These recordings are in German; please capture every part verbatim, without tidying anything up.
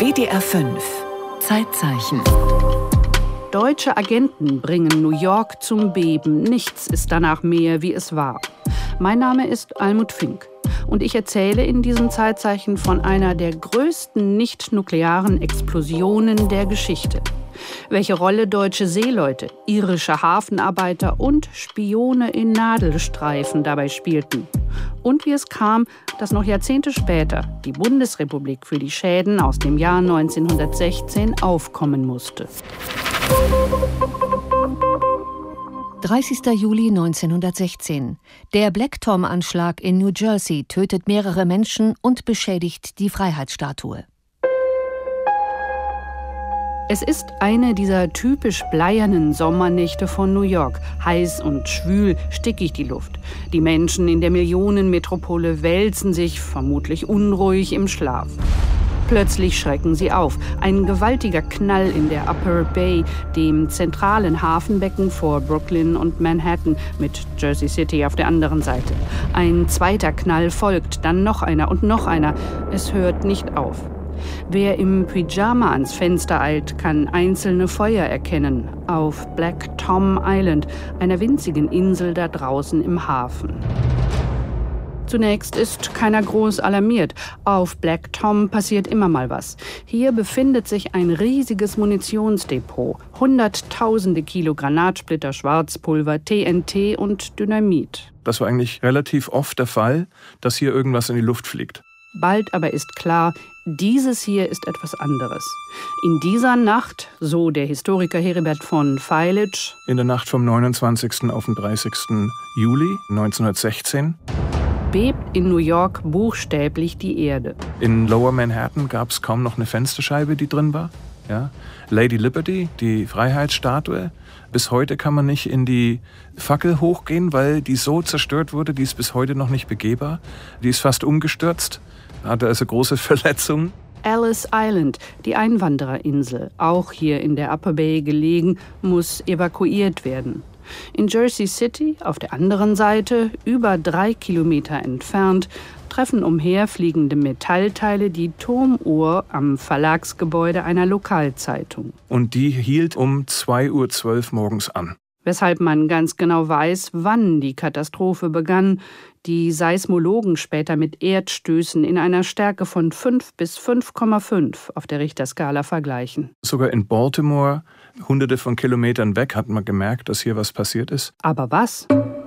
W D R fünf Zeitzeichen. Deutsche Agenten bringen New York zum Beben. Nichts ist danach mehr, wie es war. Mein Name ist Almut Fink und ich erzähle in diesem Zeitzeichen von einer der größten nicht-nuklearen Explosionen der Geschichte. Welche Rolle deutsche Seeleute, irische Hafenarbeiter und Spione in Nadelstreifen dabei spielten. Und wie es kam, dass noch Jahrzehnte später die Bundesrepublik für die Schäden aus dem Jahr neunzehnhundertsechzehn aufkommen musste. dreißigster Juli neunzehnhundertsechzehn. Der Black Tom-Anschlag in New Jersey tötet mehrere Menschen und beschädigt die Freiheitsstatue. Es ist eine dieser typisch bleiernen Sommernächte von New York. Heiß und schwül, stickig die Luft. Die Menschen in der Millionenmetropole wälzen sich, vermutlich unruhig, im Schlaf. Plötzlich schrecken sie auf. Ein gewaltiger Knall in der Upper Bay, dem zentralen Hafenbecken vor Brooklyn und Manhattan mit Jersey City auf der anderen Seite. Ein zweiter Knall folgt, dann noch einer und noch einer. Es hört nicht auf. Wer im Pyjama ans Fenster eilt, kann einzelne Feuer erkennen. Auf Black Tom Island, einer winzigen Insel da draußen im Hafen. Zunächst ist keiner groß alarmiert. Auf Black Tom passiert immer mal was. Hier befindet sich ein riesiges Munitionsdepot. Hunderttausende Kilo Granatsplitter, Schwarzpulver, T N T und Dynamit. Das war eigentlich relativ oft der Fall, dass hier irgendwas in die Luft fliegt. Bald aber ist klar, dieses hier ist etwas anderes. In dieser Nacht, so der Historiker Heribert von Feilitsch, in der Nacht vom neunundzwanzigsten auf den dreißigsten Juli neunzehnhundertsechzehn, bebt in New York buchstäblich die Erde. In Lower Manhattan gab es kaum noch eine Fensterscheibe, die drin war. Ja? Lady Liberty, die Freiheitsstatue. Bis heute kann man nicht in die Fackel hochgehen, weil die so zerstört wurde, die ist bis heute noch nicht begehbar. Die ist fast umgestürzt, hatte also große Verletzungen. Ellis Island, die Einwandererinsel, auch hier in der Upper Bay gelegen, muss evakuiert werden. In Jersey City, auf der anderen Seite, über drei Kilometer entfernt, treffen umherfliegende Metallteile die Turmuhr am Verlagsgebäude einer Lokalzeitung. Und die hielt um zwei Uhr zwölf morgens an. Weshalb man ganz genau weiß, wann die Katastrophe begann. Die Seismologen später mit Erdstößen in einer Stärke von fünf bis fünf Komma fünf auf der Richterskala vergleichen. Sogar in Baltimore, hunderte von Kilometern weg, hat man gemerkt, dass hier was passiert ist. Aber was?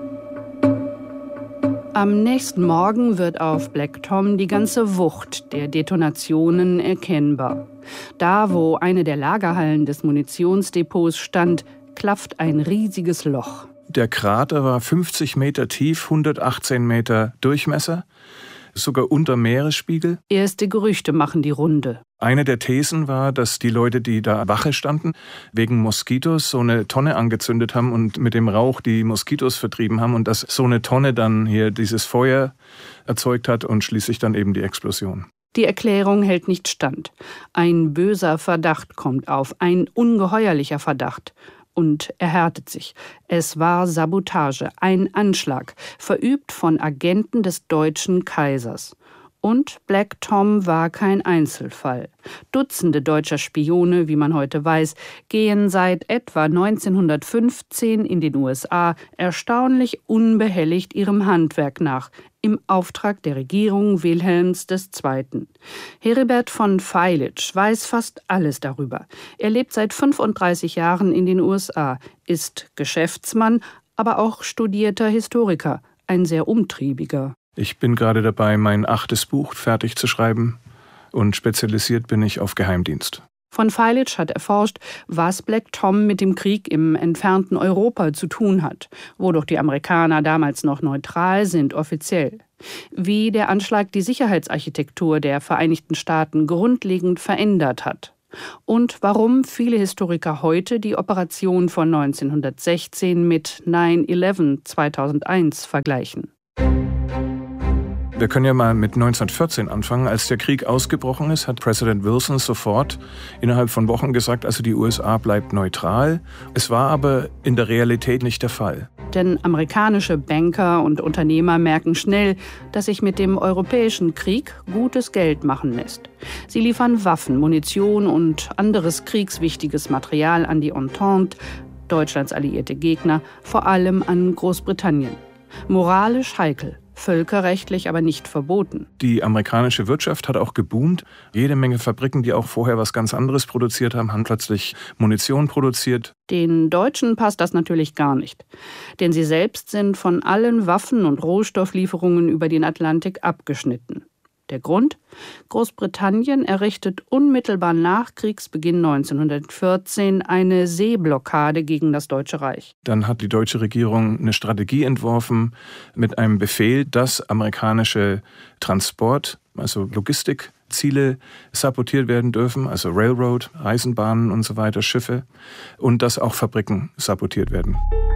Am nächsten Morgen wird auf Black Tom die ganze Wucht der Detonationen erkennbar. Da, wo eine der Lagerhallen des Munitionsdepots stand, klafft ein riesiges Loch. Der Krater war fünfzig Meter tief, hundertachtzehn Meter Durchmesser, sogar unter Meeresspiegel. Erste Gerüchte machen die Runde. Eine der Thesen war, dass die Leute, die da Wache standen, wegen Moskitos so eine Tonne angezündet haben und mit dem Rauch die Moskitos vertrieben haben und dass so eine Tonne dann hier dieses Feuer erzeugt hat und schließlich dann eben die Explosion. Die Erklärung hält nicht stand. Ein böser Verdacht kommt auf, ein ungeheuerlicher Verdacht. Und erhärtet sich. Es war Sabotage, ein Anschlag, verübt von Agenten des deutschen Kaisers. Und Black Tom war kein Einzelfall. Dutzende deutscher Spione, wie man heute weiß, gehen seit etwa neunzehnhundertfünfzehn in den U S A erstaunlich unbehelligt ihrem Handwerk nach, im Auftrag der Regierung Wilhelms der Zweiten. Heribert von Feilitsch weiß fast alles darüber. Er lebt seit fünfunddreißig Jahren in den U S A, ist Geschäftsmann, aber auch studierter Historiker, ein sehr umtriebiger. Ich bin gerade dabei, mein achtes Buch fertig zu schreiben und spezialisiert bin ich auf Geheimdienst. Von Feilitsch hat erforscht, was Black Tom mit dem Krieg im entfernten Europa zu tun hat, wo doch die Amerikaner damals noch neutral sind, offiziell. Wie der Anschlag die Sicherheitsarchitektur der Vereinigten Staaten grundlegend verändert hat. Und warum viele Historiker heute die Operation von neunzehnhundertsechzehn mit nine eleven zweitausendeins vergleichen. Wir können ja mal mit neunzehnhundertvierzehn anfangen. Als der Krieg ausgebrochen ist, hat Präsident Wilson sofort innerhalb von Wochen gesagt, also die U S A bleibt neutral. Es war aber in der Realität nicht der Fall. Denn amerikanische Banker und Unternehmer merken schnell, dass sich mit dem europäischen Krieg gutes Geld machen lässt. Sie liefern Waffen, Munition und anderes kriegswichtiges Material an die Entente, Deutschlands alliierte Gegner, vor allem an Großbritannien. Moralisch heikel, völkerrechtlich aber nicht verboten. Die amerikanische Wirtschaft hat auch geboomt. Jede Menge Fabriken, die auch vorher was ganz anderes produziert haben, haben plötzlich Munition produziert. Den Deutschen passt das natürlich gar nicht. Denn sie selbst sind von allen Waffen- und Rohstofflieferungen über den Atlantik abgeschnitten. Der Grund? Großbritannien errichtet unmittelbar nach Kriegsbeginn neunzehnhundertvierzehn eine Seeblockade gegen das Deutsche Reich. Dann hat die deutsche Regierung eine Strategie entworfen mit einem Befehl, dass amerikanische Transport, also Logistikziele sabotiert werden dürfen, also Railroad, Eisenbahnen und so weiter, Schiffe, und dass auch Fabriken sabotiert werden.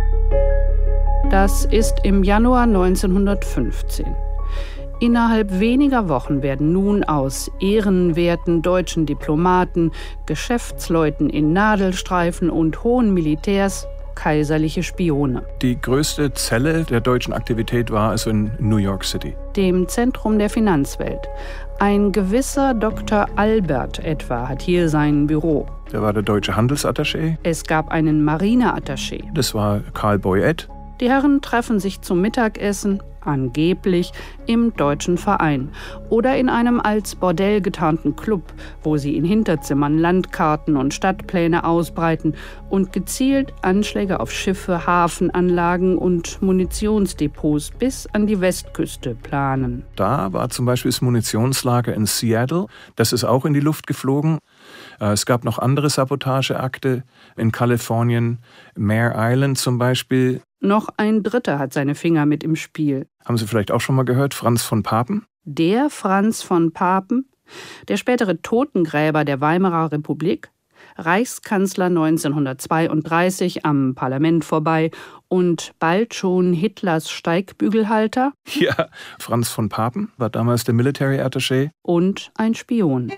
Das ist im Januar neunzehnhundertfünfzehn. Innerhalb weniger Wochen werden nun aus ehrenwerten deutschen Diplomaten, Geschäftsleuten in Nadelstreifen und hohen Militärs kaiserliche Spione. Die größte Zelle der deutschen Aktivität war also in New York City, dem Zentrum der Finanzwelt. Ein gewisser Doktor Albert etwa hat hier sein Büro. Der war der deutsche Handelsattaché. Es gab einen Marineattaché. Das war Karl Boyett. Die Herren treffen sich zum Mittagessen, angeblich im Deutschen Verein oder in einem als Bordell getarnten Club, wo sie in Hinterzimmern Landkarten und Stadtpläne ausbreiten und gezielt Anschläge auf Schiffe, Hafenanlagen und Munitionsdepots bis an die Westküste planen. Da war zum Beispiel das Munitionslager in Seattle. Das ist auch in die Luft geflogen. Es gab noch andere Sabotageakte in Kalifornien, Mare Island zum Beispiel. Noch ein Dritter hat seine Finger mit im Spiel. Haben Sie vielleicht auch schon mal gehört, Franz von Papen? Der Franz von Papen, der spätere Totengräber der Weimarer Republik, Reichskanzler neunzehnhundertzweiunddreißig am Parlament vorbei und bald schon Hitlers Steigbügelhalter. Ja, Franz von Papen war damals der Military Attaché. Und ein Spion.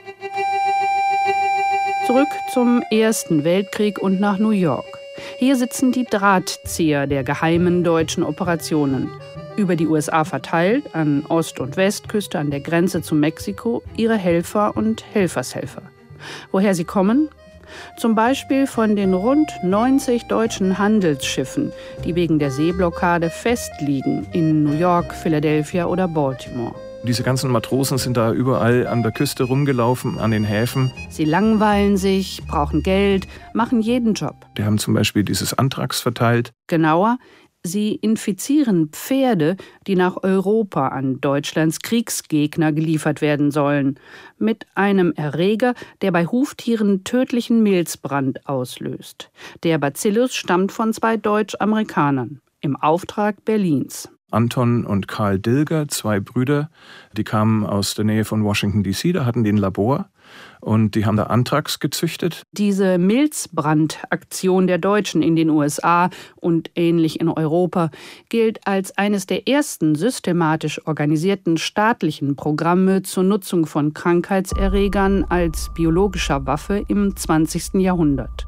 Zurück zum Ersten Weltkrieg und nach New York. Hier sitzen die Drahtzieher der geheimen deutschen Operationen. Über die U S A verteilt, an Ost- und Westküste, an der Grenze zu Mexiko, ihre Helfer und Helfershelfer. Woher sie kommen? Zum Beispiel von den rund neunzig deutschen Handelsschiffen, die wegen der Seeblockade festliegen in New York, Philadelphia oder Baltimore. Diese ganzen Matrosen sind da überall an der Küste rumgelaufen, an den Häfen. Sie langweilen sich, brauchen Geld, machen jeden Job. Die haben zum Beispiel dieses Anthrax verteilt. Genauer, sie infizieren Pferde, die nach Europa an Deutschlands Kriegsgegner geliefert werden sollen, mit einem Erreger, der bei Huftieren tödlichen Milzbrand auslöst. Der Bacillus stammt von zwei Deutsch-Amerikanern im Auftrag Berlins. Anton und Karl Dilger, zwei Brüder, die kamen aus der Nähe von Washington D C, da hatten die ein Labor und die haben da Anthrax gezüchtet. Diese Milzbrandaktion der Deutschen in den U S A und ähnlich in Europa gilt als eines der ersten systematisch organisierten staatlichen Programme zur Nutzung von Krankheitserregern als biologischer Waffe im zwanzigsten Jahrhundert.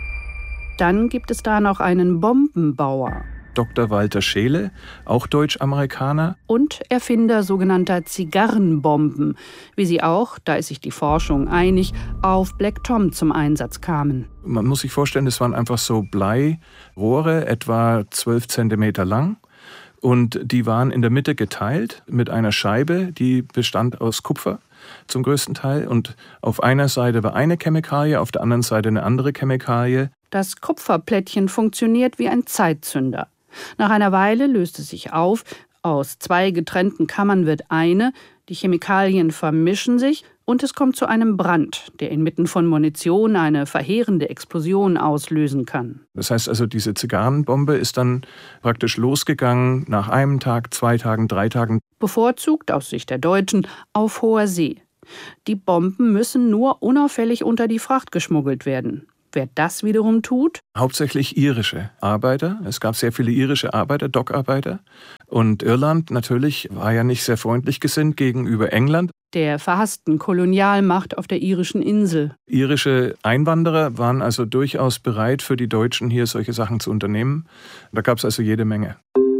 Dann gibt es da noch einen Bombenbauer. Doktor Walter Scheele, auch Deutsch-Amerikaner. Und Erfinder sogenannter Zigarrenbomben, wie sie auch, da ist sich die Forschung einig, auf Black Tom zum Einsatz kamen. Man muss sich vorstellen, das waren einfach so Bleirohre, etwa zwölf Zentimeter lang. Und die waren in der Mitte geteilt mit einer Scheibe, die bestand aus Kupfer zum größten Teil. Und auf einer Seite war eine Chemikalie, auf der anderen Seite eine andere Chemikalie. Das Kupferplättchen funktioniert wie ein Zeitzünder. Nach einer Weile löst es sich auf, aus zwei getrennten Kammern wird eine, die Chemikalien vermischen sich und es kommt zu einem Brand, der inmitten von Munition eine verheerende Explosion auslösen kann. Das heißt also, diese Zigarrenbombe ist dann praktisch losgegangen nach einem Tag, zwei Tagen, drei Tagen. Bevorzugt aus Sicht der Deutschen auf hoher See. Die Bomben müssen nur unauffällig unter die Fracht geschmuggelt werden. Wer das wiederum tut? Hauptsächlich irische Arbeiter. Es gab sehr viele irische Arbeiter, Dockarbeiter. Und Irland natürlich war ja nicht sehr freundlich gesinnt gegenüber England. der verhassten Kolonialmacht auf der irischen Insel. Irische Einwanderer waren also durchaus bereit, für die Deutschen hier solche Sachen zu unternehmen. Da gab es also jede Menge.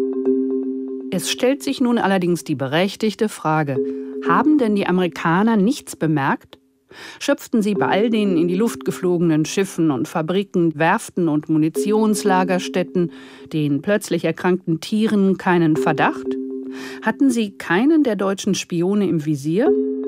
Es stellt sich nun allerdings die berechtigte Frage, haben denn die Amerikaner nichts bemerkt? Schöpften sie bei all den in die Luft geflogenen Schiffen und Fabriken, Werften und Munitionslagerstätten, den plötzlich erkrankten Tieren keinen Verdacht? Hatten sie keinen der deutschen Spione im Visier?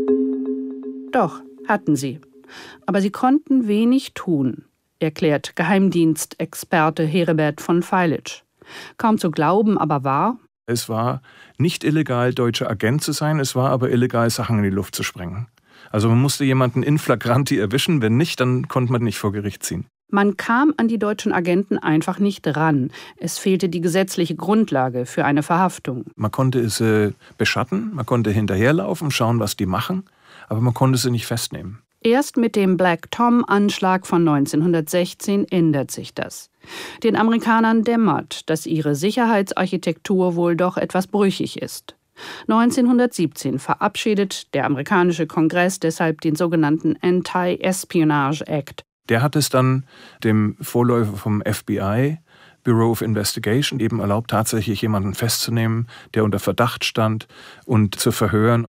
Doch, hatten sie. Aber sie konnten wenig tun, erklärt Geheimdienstexperte Heribert von Feilitzsch. Kaum zu glauben, aber wahr. Es war nicht illegal, deutscher Agent zu sein, es war aber illegal, Sachen in die Luft zu sprengen. Also man musste jemanden in flagranti erwischen, wenn nicht, dann konnte man nicht vor Gericht ziehen. Man kam an die deutschen Agenten einfach nicht ran. Es fehlte die gesetzliche Grundlage für eine Verhaftung. Man konnte sie beschatten, man konnte hinterherlaufen, schauen, was die machen, aber man konnte sie nicht festnehmen. Erst mit dem Black Tom-Anschlag von neunzehnhundertsechzehn ändert sich das. Den Amerikanern dämmert, dass ihre Sicherheitsarchitektur wohl doch etwas brüchig ist. neunzehnhundertsiebzehn verabschiedet der amerikanische Kongress deshalb den sogenannten Anti-Espionage Act. Der hat es dann dem Vorläufer vom F B I, Bureau of Investigation, eben erlaubt, tatsächlich jemanden festzunehmen, der unter Verdacht stand und zu verhören.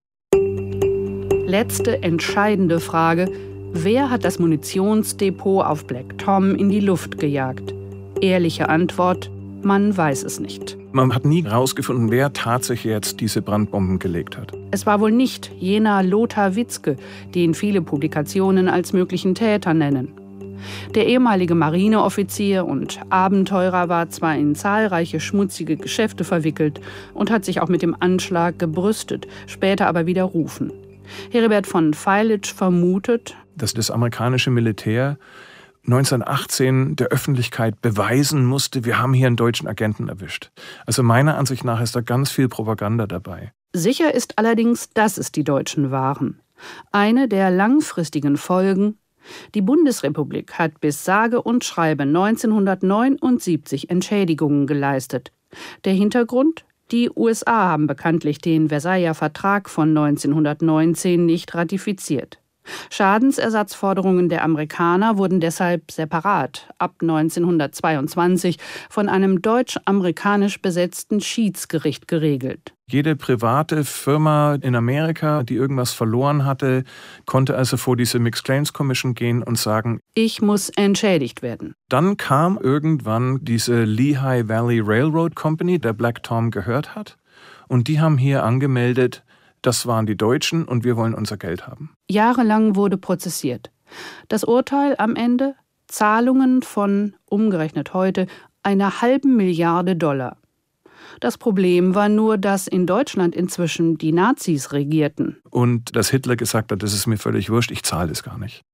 Letzte entscheidende Frage: Wer hat das Munitionsdepot auf Black Tom in die Luft gejagt? Ehrliche Antwort: Man weiß es nicht. Man hat nie herausgefunden, wer tatsächlich jetzt diese Brandbomben gelegt hat. Es war wohl nicht jener Lothar Witzke, den viele Publikationen als möglichen Täter nennen. Der ehemalige Marineoffizier und Abenteurer war zwar in zahlreiche schmutzige Geschäfte verwickelt und hat sich auch mit dem Anschlag gebrüstet, später aber widerrufen. Heribert von Feilitzsch vermutet, dass das amerikanische Militär neunzehnhundertachtzehn der Öffentlichkeit beweisen musste, wir haben hier einen deutschen Agenten erwischt. Also meiner Ansicht nach ist da ganz viel Propaganda dabei. Sicher ist allerdings, dass es die Deutschen waren. Eine der langfristigen Folgen: Die Bundesrepublik hat bis sage und schreibe neunzehnhundertneunundsiebzig Entschädigungen geleistet. Der Hintergrund? Die U S A haben bekanntlich den Versailler Vertrag von neunzehnhundertneunzehn nicht ratifiziert. Schadensersatzforderungen der Amerikaner wurden deshalb separat ab neunzehnhundertzweiundzwanzig von einem deutsch-amerikanisch besetzten Schiedsgericht geregelt. Jede private Firma in Amerika, die irgendwas verloren hatte, konnte also vor diese Mixed Claims Commission gehen und sagen, ich muss entschädigt werden. Dann kam irgendwann diese Lehigh Valley Railroad Company, der Black Tom gehört hat, und die haben hier angemeldet, das waren die Deutschen und wir wollen unser Geld haben. Jahrelang wurde prozessiert. Das Urteil am Ende? Zahlungen von, umgerechnet heute, einer halben Milliarde Dollar. Das Problem war nur, dass in Deutschland inzwischen die Nazis regierten. Und dass Hitler gesagt hat, das ist mir völlig wurscht, ich zahle das gar nicht.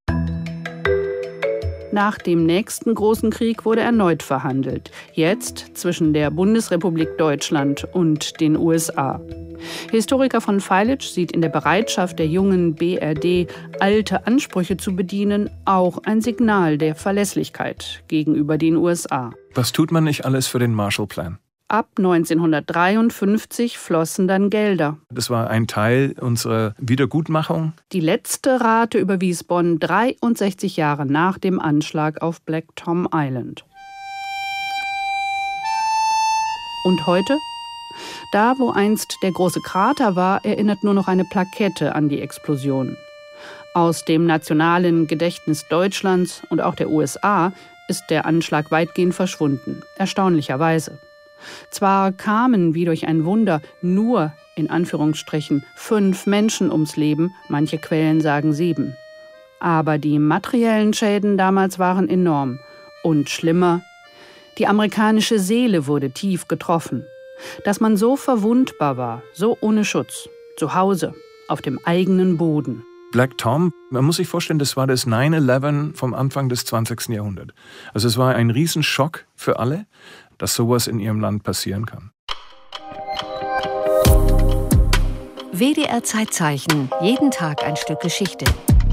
Nach dem nächsten großen Krieg wurde erneut verhandelt. Jetzt zwischen der Bundesrepublik Deutschland und den U S A. Historiker von Feilitzsch sieht in der Bereitschaft der jungen B R D, alte Ansprüche zu bedienen, auch ein Signal der Verlässlichkeit gegenüber den U S A. Was tut man nicht alles für den Marshallplan? Ab neunzehnhundertdreiundfünfzig flossen dann Gelder. Das war ein Teil unserer Wiedergutmachung. Die letzte Rate überwies Bonn dreiundsechzig Jahre nach dem Anschlag auf Black Tom Island. Und heute? Da, wo einst der große Krater war, erinnert nur noch eine Plakette an die Explosion. Aus dem nationalen Gedächtnis Deutschlands und auch der U S A ist der Anschlag weitgehend verschwunden, erstaunlicherweise. Zwar kamen, wie durch ein Wunder, nur, in Anführungsstrichen, fünf Menschen ums Leben, manche Quellen sagen sieben. Aber die materiellen Schäden damals waren enorm. Und schlimmer, die amerikanische Seele wurde tief getroffen. Dass man so verwundbar war, so ohne Schutz, zu Hause, auf dem eigenen Boden. Black Tom, man muss sich vorstellen, das war das nine eleven vom Anfang des zwanzigsten Jahrhunderts. Also es war ein Riesenschock für alle, dass sowas in ihrem Land passieren kann. W D R Zeitzeichen, jeden Tag ein Stück Geschichte.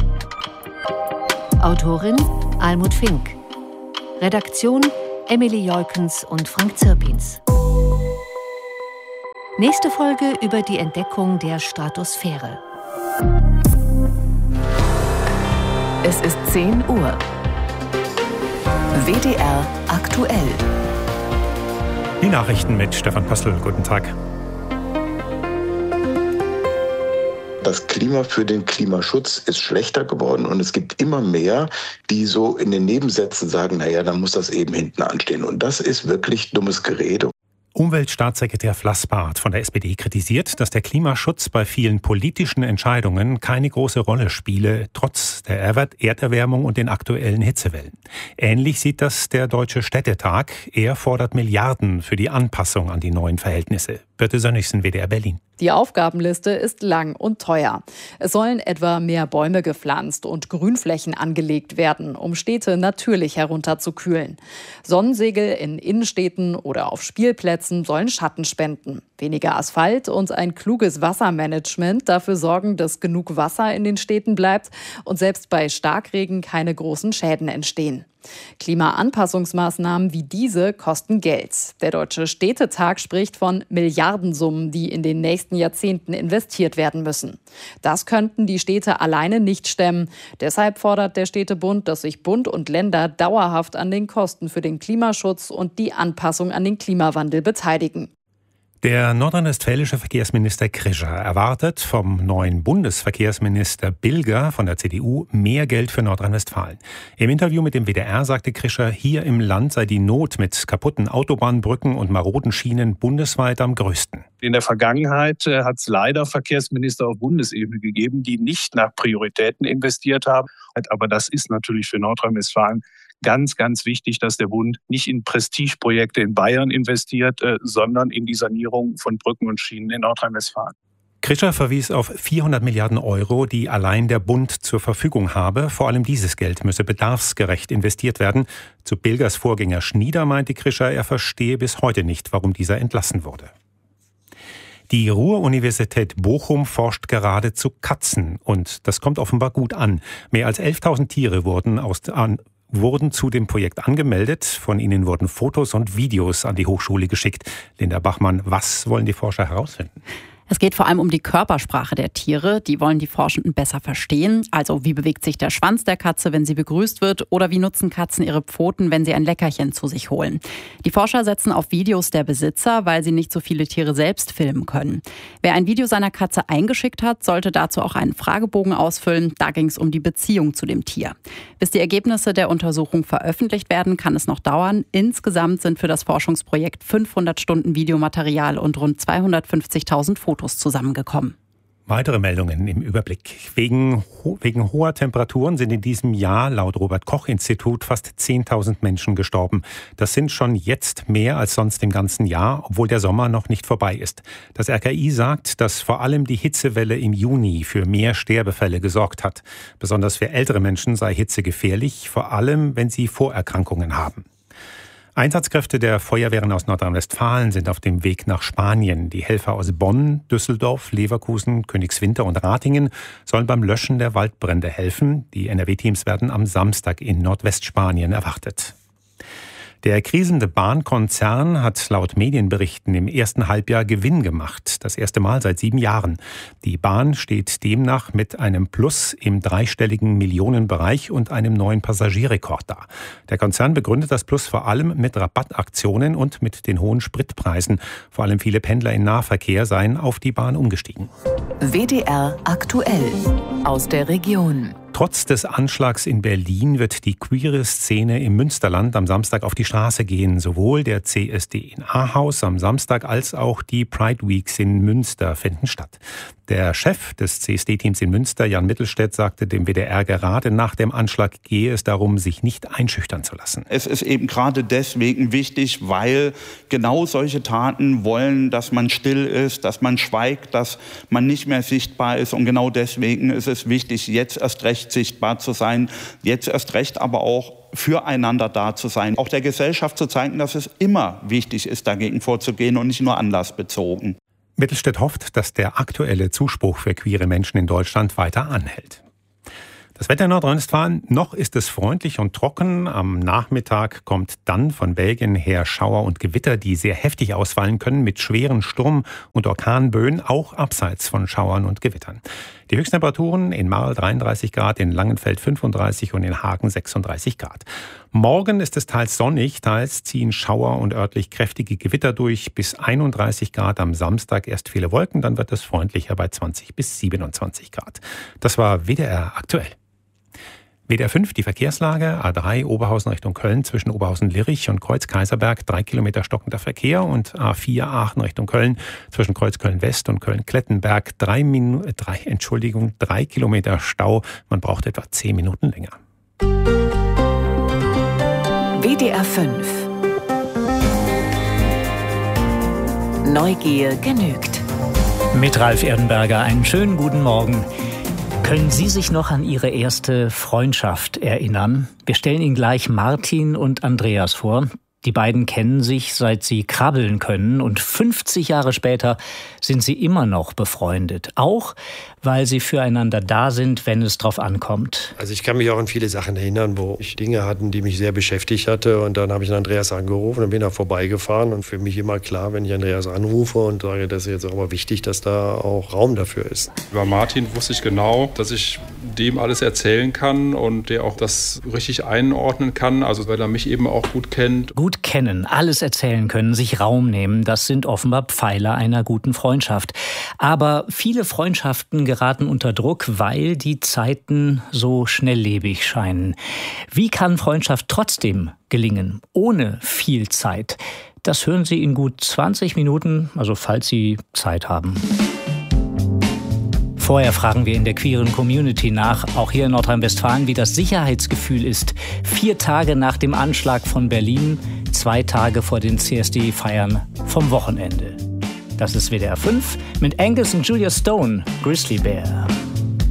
Autorin Almut Fink. Redaktion Emily Joikens und Frank Zirpins. Nächste Folge über die Entdeckung der Stratosphäre. Es ist zehn Uhr. W D R aktuell. Die Nachrichten mit Stefan Pöstl. Guten Tag. Das Klima für den Klimaschutz ist schlechter geworden und es gibt immer mehr, die so in den Nebensätzen sagen, naja, dann muss das eben hinten anstehen. Und das ist wirklich dummes Gerede. Umweltstaatssekretär Flassbart von der S P D kritisiert, dass der Klimaschutz bei vielen politischen Entscheidungen keine große Rolle spiele, trotz der Erderwärmung und den aktuellen Hitzewellen. Ähnlich sieht das der Deutsche Städtetag. Er fordert Milliarden für die Anpassung an die neuen Verhältnisse. Birte Sönnigsen, W D R Berlin. Die Aufgabenliste ist lang und teuer. Es sollen etwa mehr Bäume gepflanzt und Grünflächen angelegt werden, um Städte natürlich herunterzukühlen. Sonnensegel in Innenstädten oder auf Spielplätzen sollen Schatten spenden. Weniger Asphalt und ein kluges Wassermanagement dafür sorgen, dass genug Wasser in den Städten bleibt und selbst bei Starkregen keine großen Schäden entstehen. Klimaanpassungsmaßnahmen wie diese kosten Geld. Der Deutsche Städtetag spricht von Milliardensummen, die in den nächsten Jahrzehnten investiert werden müssen. Das könnten die Städte alleine nicht stemmen. Deshalb fordert der Städtebund, dass sich Bund und Länder dauerhaft an den Kosten für den Klimaschutz und die Anpassung an den Klimawandel beteiligen. Der nordrhein-westfälische Verkehrsminister Krischer erwartet vom neuen Bundesverkehrsminister Bilger von der C D U mehr Geld für Nordrhein-Westfalen. Im Interview mit dem W D R sagte Krischer, hier im Land sei die Not mit kaputten Autobahnbrücken und maroden Schienen bundesweit am größten. In der Vergangenheit äh, hat es leider Verkehrsminister auf Bundesebene gegeben, die nicht nach Prioritäten investiert haben. Aber das ist natürlich für Nordrhein-Westfalen ganz, ganz wichtig, dass der Bund nicht in Prestigeprojekte in Bayern investiert, äh, sondern in die Sanierung von Brücken und Schienen in Nordrhein-Westfalen. Krischer verwies auf vierhundert Milliarden Euro, die allein der Bund zur Verfügung habe. Vor allem dieses Geld müsse bedarfsgerecht investiert werden. Zu Bilgers Vorgänger Schnieder meinte Krischer, er verstehe bis heute nicht, warum dieser entlassen wurde. Die Ruhr-Universität Bochum forscht gerade zu Katzen und das kommt offenbar gut an. Mehr als elftausend Tiere wurden aus an wurden zu dem Projekt angemeldet. Von ihnen wurden Fotos und Videos an die Hochschule geschickt. Linda Bachmann, was wollen die Forscher herausfinden? Es geht vor allem um die Körpersprache der Tiere. Die wollen die Forschenden besser verstehen. Also wie bewegt sich der Schwanz der Katze, wenn sie begrüßt wird? Oder wie nutzen Katzen ihre Pfoten, wenn sie ein Leckerchen zu sich holen? Die Forscher setzen auf Videos der Besitzer, weil sie nicht so viele Tiere selbst filmen können. Wer ein Video seiner Katze eingeschickt hat, sollte dazu auch einen Fragebogen ausfüllen. Da ging es um die Beziehung zu dem Tier. Bis die Ergebnisse der Untersuchung veröffentlicht werden, kann es noch dauern. Insgesamt sind für das Forschungsprojekt fünfhundert Stunden Videomaterial und rund zweihundertfünfzigtausend Fotos zusammengekommen. Weitere Meldungen im Überblick. Wegen, wegen hoher Temperaturen sind in diesem Jahr laut Robert-Koch-Institut fast zehntausend Menschen gestorben. Das sind schon jetzt mehr als sonst im ganzen Jahr, obwohl der Sommer noch nicht vorbei ist. Das R K I sagt, dass vor allem die Hitzewelle im Juni für mehr Sterbefälle gesorgt hat. Besonders für ältere Menschen sei Hitze gefährlich, vor allem wenn sie Vorerkrankungen haben. Einsatzkräfte der Feuerwehren aus Nordrhein-Westfalen sind auf dem Weg nach Spanien. Die Helfer aus Bonn, Düsseldorf, Leverkusen, Königswinter und Ratingen sollen beim Löschen der Waldbrände helfen. Die N R W-Teams werden am Samstag in Nordwestspanien erwartet. Der krisende Bahnkonzern hat laut Medienberichten im ersten Halbjahr Gewinn gemacht. Das erste Mal seit sieben Jahren. Die Bahn steht demnach mit einem Plus im dreistelligen Millionenbereich und einem neuen Passagierrekord da. Der Konzern begründet das Plus vor allem mit Rabattaktionen und mit den hohen Spritpreisen. Vor allem viele Pendler im Nahverkehr seien auf die Bahn umgestiegen. W D R aktuell aus der Region. Trotz des Anschlags in Berlin wird die queere Szene im Münsterland am Samstag auf die Straße gehen. Sowohl der C S D in Ahaus am Samstag als auch die Pride Weeks in Münster finden statt. Der Chef des C S D-Teams in Münster, Jan Mittelstädt, sagte dem W D R, gerade nach dem Anschlag gehe es darum, sich nicht einschüchtern zu lassen. Es ist eben gerade deswegen wichtig, weil genau solche Taten wollen, dass man still ist, dass man schweigt, dass man nicht mehr sichtbar ist. Und genau deswegen ist es wichtig, jetzt erst recht sichtbar zu sein, jetzt erst recht aber auch füreinander da zu sein. Auch der Gesellschaft zu zeigen, dass es immer wichtig ist, dagegen vorzugehen und nicht nur anlassbezogen. Mittelstädt hofft, dass der aktuelle Zuspruch für queere Menschen in Deutschland weiter anhält. Das Wetter in Nordrhein-Westfalen, noch ist es freundlich und trocken. Am Nachmittag kommt dann von Belgien her Schauer und Gewitter, die sehr heftig ausfallen können, mit schweren Sturm- und Orkanböen, auch abseits von Schauern und Gewittern. Die Höchsttemperaturen in Marl dreiunddreißig Grad, in Langenfeld fünfunddreißig und in Hagen sechsunddreißig Grad. Morgen ist es teils sonnig, teils ziehen Schauer und örtlich kräftige Gewitter durch, bis einunddreißig Grad. Am Samstag erst viele Wolken, dann wird es freundlicher bei zwanzig bis siebenundzwanzig Grad. Das war W D R aktuell. W D R fünf, die Verkehrslage, A drei Oberhausen Richtung Köln zwischen Oberhausen-Lirich und Kreuz-Kaiserberg, drei Kilometer stockender Verkehr, und A vier Aachen Richtung Köln zwischen Kreuz-Köln-West und Köln-Klettenberg, drei, Minu- drei, Entschuldigung, drei Kilometer Stau, man braucht etwa zehn Minuten länger. W D R fünf. Neugier genügt. Mit Ralf Erdenberger einen schönen guten Morgen. Können Sie sich noch an Ihre erste Freundschaft erinnern? Wir stellen Ihnen gleich Martin und Andreas vor. Die beiden kennen sich, seit sie krabbeln können, und fünfzig Jahre später sind sie immer noch befreundet. Auch, weil sie füreinander da sind, wenn es drauf ankommt. Also ich kann mich auch an viele Sachen erinnern, wo ich Dinge hatten, die mich sehr beschäftigt hatte. Und dann habe ich Andreas angerufen und bin da vorbeigefahren. Und für mich immer klar, wenn ich Andreas anrufe und sage, das ist jetzt auch mal wichtig, dass da auch Raum dafür ist. Über Martin wusste ich genau, dass ich dem alles erzählen kann und der auch das richtig einordnen kann. Also weil er mich eben auch gut kennt. Gut kennen, alles erzählen können, sich Raum nehmen, das sind offenbar Pfeiler einer guten Freundschaft. Aber viele Freundschaften geraten unter Druck, weil die Zeiten so schnelllebig scheinen. Wie kann Freundschaft trotzdem gelingen, ohne viel Zeit? Das hören Sie in gut zwanzig Minuten, also falls Sie Zeit haben. Vorher fragen wir in der queeren Community nach, auch hier in Nordrhein-Westfalen, wie das Sicherheitsgefühl ist. Vier Tage nach dem Anschlag von Berlin, zwei Tage vor den C S D-Feiern vom Wochenende. Das ist W D R fünf mit Angus und Julia Stone, Grizzly Bear.